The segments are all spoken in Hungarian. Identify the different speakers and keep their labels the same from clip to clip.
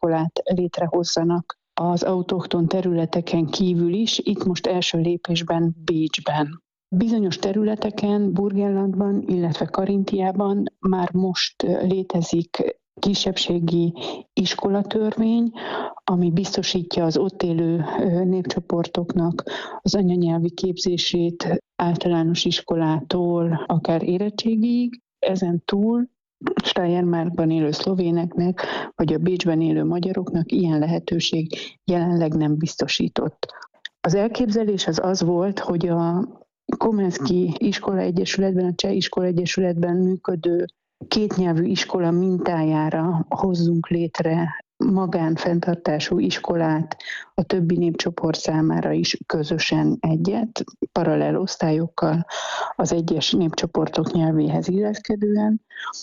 Speaker 1: iskolát létrehozzanak az autochton területeken kívül is, itt most első lépésben Bécsben. Bizonyos területeken, Burgenlandban, illetve Karintiában már most létezik kisebbségi iskolatörvény, ami biztosítja az ott élő népcsoportoknak az anyanyelvi képzését általános iskolától akár érettségig. Ezen túl Steiermarkban élő szlovéneknek, vagy a Bécsben élő magyaroknak ilyen lehetőség jelenleg nem biztosított. Az elképzelés az volt, hogy a Komenszki Iskola Egyesületben, a Cseh Iskola Egyesületben működő kétnyelvű iskola mintájára hozzunk létre magánfenntartású iskolát a többi népcsoport számára is közösen egyet, paralel osztályokkal az egyes népcsoportok nyelvéhez illeszkedően,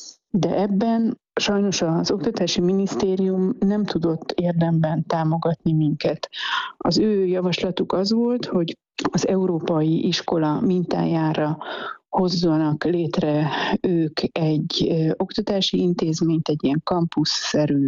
Speaker 1: de ebben sajnos az Oktatási Minisztérium nem tudott érdemben támogatni minket. Az ő javaslatuk az volt, hogy az európai iskola mintájára hozzanak létre ők egy oktatási intézményt, egy ilyen kampuszszerű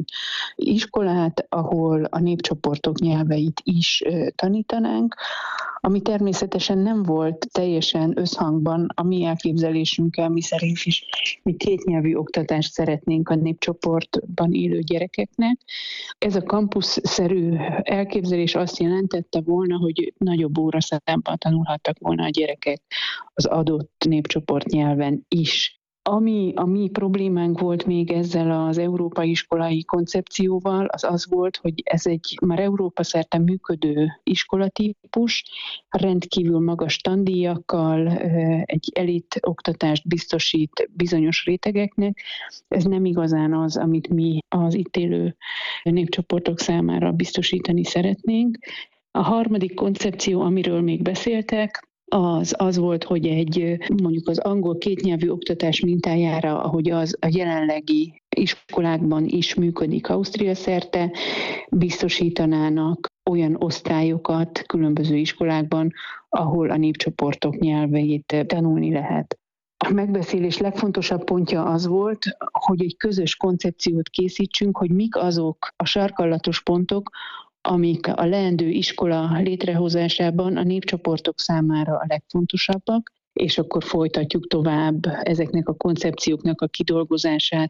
Speaker 1: iskolát, ahol a népcsoportok nyelveit is tanítanánk, ami természetesen nem volt teljesen összhangban a mi elképzelésünkkel, mi szerint is mi kétnyelvű oktatást szeretnénk a népcsoportban élő gyerekeknek. Ez a kampuszszerű elképzelés azt jelentette volna, hogy nagyobb óraszámban tanulhattak volna a gyerekek az adott népcsoport nyelven is. Ami a mi problémánk volt még ezzel az európai iskolai koncepcióval, az volt, hogy ez egy már Európa szerte működő iskolatípus, rendkívül magas tandíjakkal, egy elit oktatást biztosít bizonyos rétegeknek. Ez nem igazán az, amit mi az itt élő népcsoportok számára biztosítani szeretnénk. A harmadik koncepció, amiről még beszéltek, az volt, hogy mondjuk az angol kétnyelvű oktatás mintájára, ahogy az a jelenlegi iskolákban is működik Ausztria szerte, biztosítanának olyan osztályokat különböző iskolákban, ahol a népcsoportok nyelveit tanulni lehet. A megbeszélés legfontosabb pontja az volt, hogy egy közös koncepciót készítsünk, hogy mik azok a sarkallatos pontok, amik a leendő iskola létrehozásában a népcsoportok számára a legfontosabbak, és akkor folytatjuk tovább ezeknek a koncepcióknak a kidolgozását,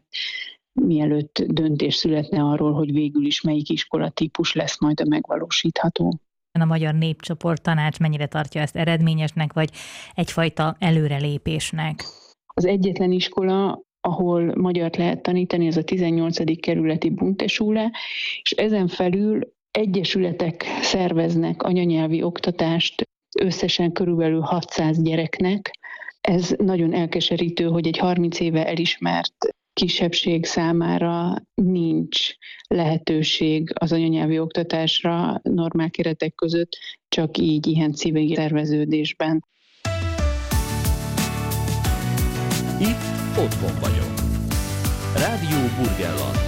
Speaker 1: mielőtt döntés születne arról, hogy végül is melyik iskolatípus lesz majd a megvalósítható.
Speaker 2: A Magyar Népcsoport Tanács mennyire tartja ezt eredményesnek, vagy egyfajta előrelépésnek?
Speaker 1: Az egyetlen iskola, ahol magyart lehet tanítani, az a 18. kerületi Bundesschule, és ezen felül egyesületek szerveznek anyanyelvi oktatást összesen körülbelül 600 gyereknek. Ez nagyon elkeserítő, hogy egy 30 éve elismert kisebbség számára nincs lehetőség az anyanyelvi oktatásra normál keretek között, csak így ilyen civil szerveződésben.
Speaker 3: Itt otthon vagyok. Rádió Burgenland.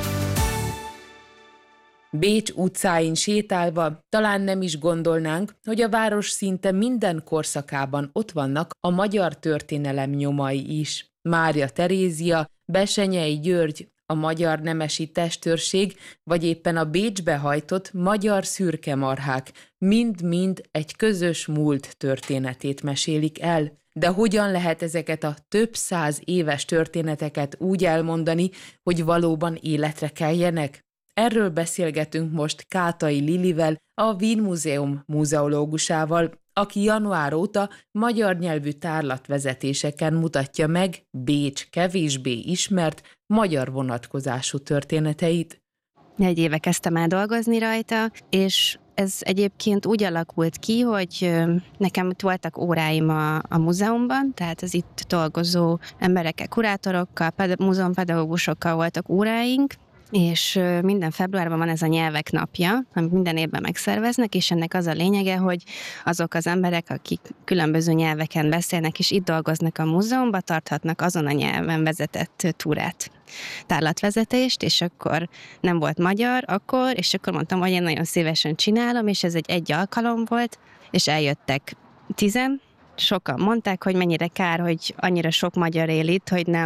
Speaker 4: Bécs utcáin sétálva talán nem is gondolnánk, hogy a város szinte minden korszakában ott vannak a magyar történelem nyomai is. Mária Terézia, Bessenyei György, a magyar nemesi testőrség, vagy éppen a Bécsbe hajtott magyar szürkemarhák mind-mind egy közös múlt történetét mesélik el. De hogyan lehet ezeket a több száz éves történeteket úgy elmondani, hogy valóban életre keljenek? Erről beszélgetünk most Kátai Lilivel, a Wien Múzeum múzeológusával, aki január óta magyar nyelvű tárlatvezetéseken mutatja meg Bécs kevésbé ismert magyar vonatkozású történeteit.
Speaker 5: 1 éve kezdtem el dolgozni rajta, és ez egyébként úgy alakult ki, hogy nekem voltak óráim a múzeumban, tehát az itt dolgozó emberekkel, kurátorokkal, múzeumpedagógusokkal voltak óráink, és minden februárban van ez a nyelvek napja, amit minden évben megszerveznek, és ennek az a lényege, hogy azok az emberek, akik különböző nyelveken beszélnek, és itt dolgoznak a múzeumban, tarthatnak azon a nyelven vezetett túrát, tárlatvezetést, és akkor nem volt magyar akkor, és akkor mondtam, hogy én nagyon szívesen csinálom, és ez egy alkalom volt, és eljöttek 10. Sokan mondták, hogy mennyire kár, hogy annyira sok magyar él itt, hogy nem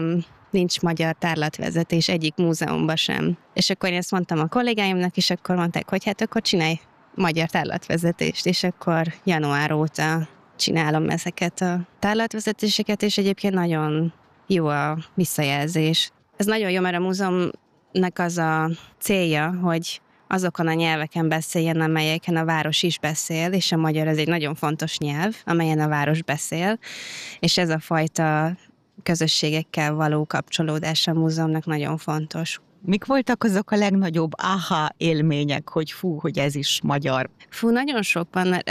Speaker 5: nincs magyar tárlatvezetés egyik múzeumban sem. És akkor én ezt mondtam a kollégáimnak, és akkor mondták, hogy hát akkor csinálj magyar tárlatvezetést, és akkor január óta csinálom ezeket a tárlatvezetéseket, és egyébként nagyon jó a visszajelzés. Ez nagyon jó, mert a múzeumnak az a célja, hogy azokon a nyelveken beszéljen, amelyeken a város is beszél, és a magyar ez egy nagyon fontos nyelv, amelyen a város beszél, és ez a fajta közösségekkel való kapcsolódás a múzeumnak nagyon fontos.
Speaker 6: Mik voltak azok a legnagyobb élmények, hogy ez is magyar?
Speaker 5: Nagyon sok van, mert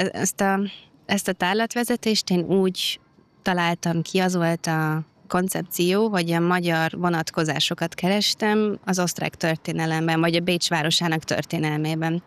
Speaker 5: ezt a tárlatvezetést én úgy találtam ki, az volt a koncepció, hogy a magyar vonatkozásokat kerestem az osztrák történelemben, vagy a Bécs városának történelmében.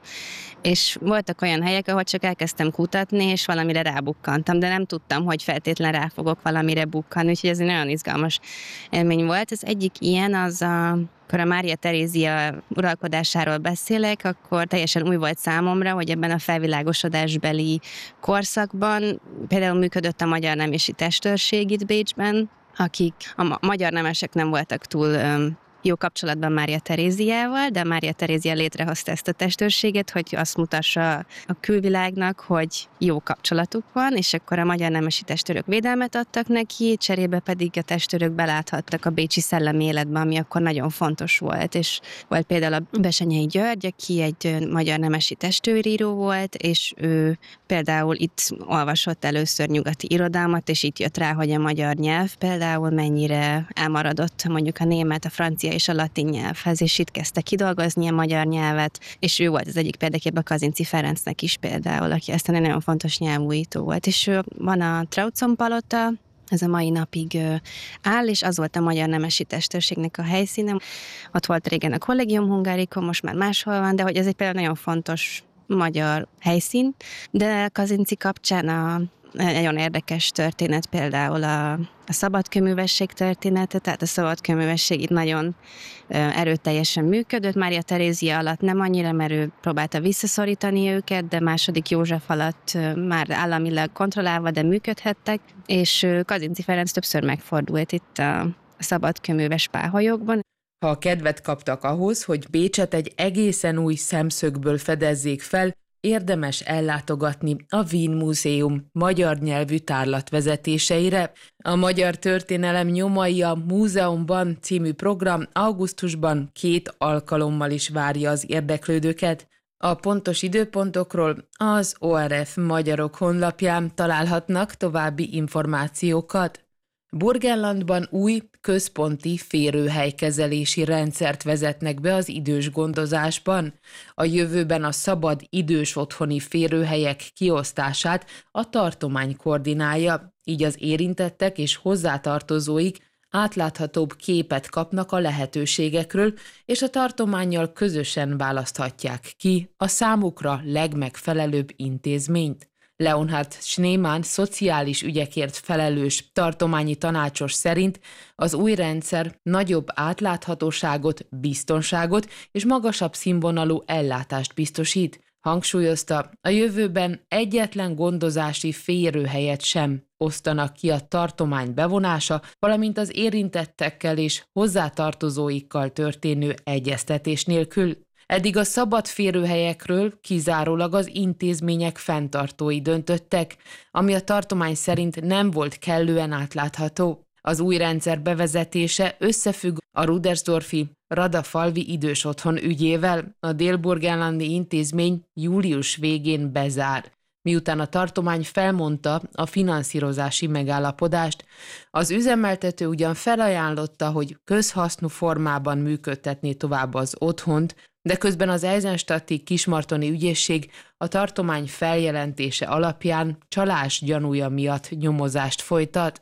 Speaker 5: És voltak olyan helyek, ahol csak elkezdtem kutatni, és valamire rábukkantam, de nem tudtam, hogy feltétlenül rá fogok valamire bukkanni, úgyhogy ez egy nagyon izgalmas élmény volt. Az egyik ilyen akkor a Mária Terézia uralkodásáról beszélek, akkor teljesen új volt számomra, hogy ebben a felvilágosodásbeli korszakban például működött a Magyar Nemési Testőrség itt Bécsben, akik a magyar nemesek nem voltak túl jó kapcsolatban Mária Teréziával, de Mária Terézia létrehozta ezt a testőrséget, hogy azt mutassa a külvilágnak, hogy jó kapcsolatuk van, és akkor a magyar nemesi testőrök védelmet adtak neki, cserébe pedig a testőrök beláthattak a bécsi szellemi életbe, ami akkor nagyon fontos volt, és volt például a Bessenyei György, aki egy magyar nemesi testőríró volt, és ő például itt olvasott először nyugati irodalmat, és itt jött rá, hogy a magyar nyelv például mennyire elmaradott mondjuk a német, a francia és a latin nyelvhez, és itt kezdte kidolgozni a magyar nyelvet, és ő volt az egyik példaképpen a Kazinczy Ferencnek is például, aki aztán egy nagyon fontos nyelvújító volt. És van a Trautson palota, ez a mai napig áll, és az volt a Magyar Nemesi Testőrségnek a helyszíne. Ott volt régen a Collegium Hungaricum, most már máshol van, de hogy ez egy például nagyon fontos magyar helyszín, de Kazinczy kapcsán nagyon érdekes történet például a szabadkőművesség története, tehát a szabadkőművesség itt nagyon erőteljesen működött. Mária Terézia alatt nem annyira, mert ő próbálta visszaszorítani őket, de második József alatt már államilag kontrollálva, de működhettek, és Kazinczy Ferenc többször megfordult itt a szabadkőműves páholyokban.
Speaker 4: Ha kedvet kaptak ahhoz, hogy Bécset egy egészen új szemszögből fedezzék fel, érdemes ellátogatni a Wien Múzeum magyar nyelvű tárlatvezetéseire. A Magyar Történelem nyomai a múzeumban című program augusztusban 2 alkalommal is várja az érdeklődőket. A pontos időpontokról az ORF Magyarok honlapján találhatnak további információkat. Burgenlandban új, központi férőhelykezelési rendszert vezetnek be az idős gondozásban. A jövőben a szabad idős otthoni férőhelyek kiosztását a tartomány koordinálja, így az érintettek és hozzátartozóik átláthatóbb képet kapnak a lehetőségekről, és a tartománnyal közösen választhatják ki a számukra legmegfelelőbb intézményt. Leonhard Schneemann szociális ügyekért felelős tartományi tanácsos szerint az új rendszer nagyobb átláthatóságot, biztonságot és magasabb színvonalú ellátást biztosít. Hangsúlyozta, a jövőben egyetlen gondozási férőhelyet sem osztanak ki a tartomány bevonása, valamint az érintettekkel és hozzátartozóikkal történő egyeztetés nélkül. Eddig a szabad férőhelyekről kizárólag az intézmények fenntartói döntöttek, ami a tartomány szerint nem volt kellően átlátható. Az új rendszer bevezetése összefügg a Rudersdorfi Radafalvi idős otthon ügyével. A délburgenlandi intézmény július végén bezár. Miután a tartomány felmondta a finanszírozási megállapodást, az üzemeltető ugyan felajánlotta, hogy közhasznú formában működtetné tovább az otthont, de közben az Eisenstadti Kismartoni ügyészség a tartomány feljelentése alapján csalás gyanúja miatt nyomozást folytat.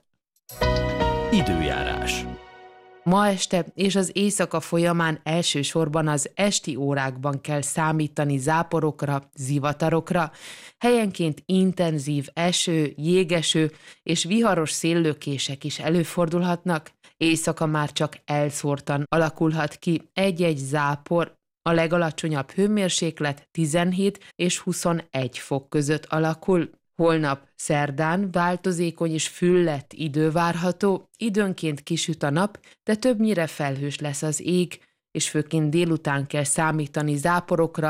Speaker 3: Időjárás.
Speaker 4: Ma este és az éjszaka folyamán elsősorban az esti órákban kell számítani záporokra, zivatarokra, helyenként intenzív eső, jégeső és viharos széllökések is előfordulhatnak. Éjszaka már csak elszórtan alakulhat ki egy-egy zápor. A legalacsonyabb hőmérséklet 17 és 21 fok között alakul. Holnap szerdán változékony és füllett idő várható, időnként kisüt a nap, de többnyire felhős lesz az ég, és főként délután kell számítani záporokra,